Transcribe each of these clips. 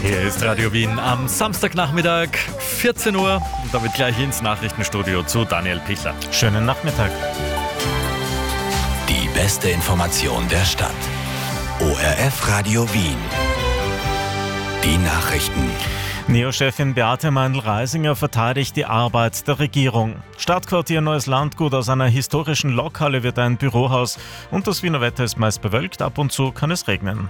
Hier ist Radio Wien am Samstagnachmittag, 14 Uhr. Und damit gleich ins Nachrichtenstudio zu Daniel Pichler. Schönen Nachmittag. Die beste Information der Stadt. ORF Radio Wien. Die Nachrichten. Neo-Chefin Beate Meindl-Reisinger verteidigt die Arbeit der Regierung. Stadtquartier Neues Landgut, aus einer historischen Lokhalle wird ein Bürohaus und das Wiener Wetter ist meist bewölkt, ab und zu kann es regnen.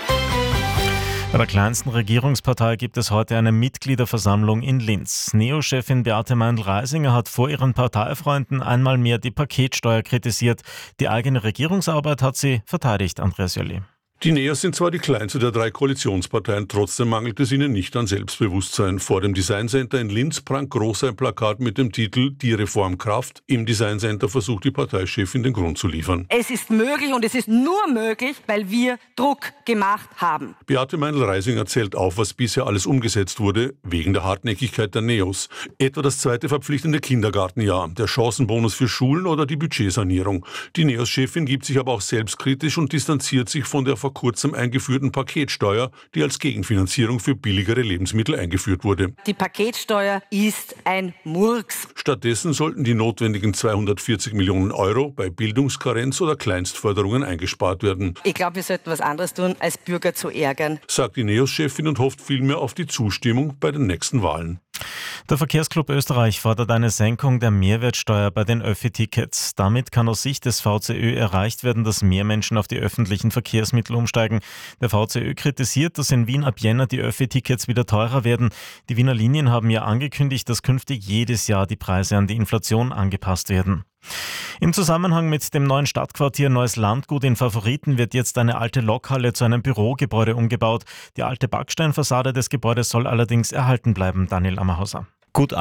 Bei der kleinsten Regierungspartei gibt es heute eine Mitgliederversammlung in Linz. Neo-Chefin Beate Meindl-Reisinger hat vor ihren Parteifreunden einmal mehr die Paketsteuer kritisiert. Die eigene Regierungsarbeit hat sie verteidigt, Andreas Jolli. Die Neos sind zwar die kleinste der 3 Koalitionsparteien, trotzdem mangelt es ihnen nicht an Selbstbewusstsein. Vor dem Design Center in Linz prangt groß ein Plakat mit dem Titel »Die Reform Kraft«. Im Design Center versucht die Parteichefin den Grund zu liefern. Es ist möglich und es ist nur möglich, weil wir Druck gemacht haben. Beate Meindl-Reisinger zählt auf, was bisher alles umgesetzt wurde, wegen der Hartnäckigkeit der Neos. Etwa das 2. verpflichtende Kindergartenjahr, der Chancenbonus für Schulen oder die Budgetsanierung. Die Neos-Chefin gibt sich aber auch selbstkritisch und distanziert sich von der vor kurzem eingeführten Paketsteuer, die als Gegenfinanzierung für billigere Lebensmittel eingeführt wurde. Die Paketsteuer ist ein Murks. Stattdessen sollten die notwendigen 240 Millionen Euro bei Bildungskarenz oder Kleinstförderungen eingespart werden. Ich glaube, wir sollten was anderes tun, als Bürger zu ärgern, sagt die Neos-Chefin und hofft vielmehr auf die Zustimmung bei den nächsten Wahlen. Der Verkehrsclub Österreich fordert eine Senkung der Mehrwertsteuer bei den Öffi-Tickets. Damit kann aus Sicht des VCÖ erreicht werden, dass mehr Menschen auf die öffentlichen Verkehrsmittel umsteigen. Der VCÖ kritisiert, dass in Wien ab Jänner die Öffi-Tickets wieder teurer werden. Die Wiener Linien haben ja angekündigt, dass künftig jedes Jahr die Preise an die Inflation angepasst werden. Im Zusammenhang mit dem neuen Stadtquartier Neues Landgut in Favoriten wird jetzt eine alte Lokhalle zu einem Bürogebäude umgebaut. Die alte Backsteinfassade des Gebäudes soll allerdings erhalten bleiben, Daniel Ammerhauser. Gut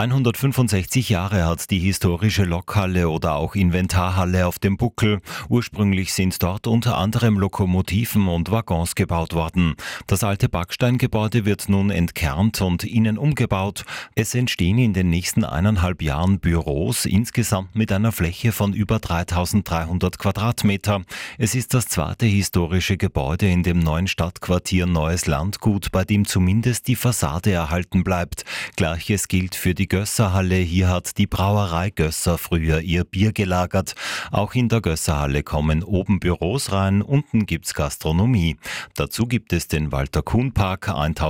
165 Jahre hat die historische Lokhalle oder auch Inventarhalle auf dem Buckel. Ursprünglich sind dort unter anderem Lokomotiven und Waggons gebaut worden. Das alte Backsteingebäude wird nun entkernt und innen umgebaut. Es entstehen in den nächsten 1,5 Jahren Büros, insgesamt mit einer Fläche von über 3.300 Quadratmeter. Es ist das 2. historische Gebäude in dem neuen Stadtquartier Neues Landgut, bei dem zumindest die Fassade erhalten bleibt. Gleiches gilt für die Gösserhalle. Hier hat die Brauerei Gösser früher ihr Bier gelagert. Auch in der Gösserhalle kommen oben Büros rein, unten gibt's Gastronomie. Dazu gibt es den Walter-Kuhn-Park,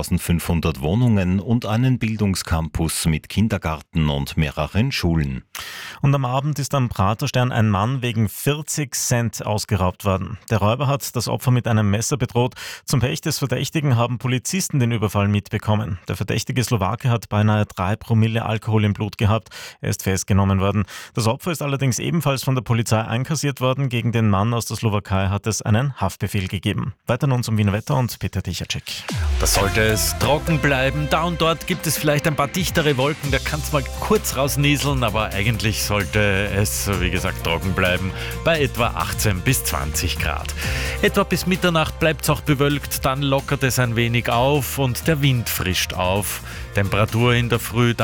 1500 Wohnungen und einen Bildungscampus mit Kindergarten und mehreren Schulen. Und am Abend ist am Praterstern ein Mann wegen 40 Cent ausgeraubt worden. Der Räuber hat das Opfer mit einem Messer bedroht. Zum Pech des Verdächtigen haben Polizisten den Überfall mitbekommen. Der verdächtige Slowake hat beinahe 3 Promille Alkohol im Blut gehabt. Er ist festgenommen worden. Das Opfer ist allerdings ebenfalls von der Polizei einkassiert worden. Gegen den Mann aus der Slowakei hat es einen Haftbefehl gegeben. Weiter nun zum Wiener Wetter und Peter Tichacek. Da sollte es trocken bleiben. Da und dort gibt es vielleicht ein paar dichtere Wolken. Da kann es mal kurz rausnieseln, aber eigentlich sollte es, wie gesagt, trocken bleiben. Bei etwa 18 bis 20 Grad. Etwa bis Mitternacht bleibt es auch bewölkt. Dann lockert es ein wenig auf und der Wind frischt auf. Temperatur in der Früh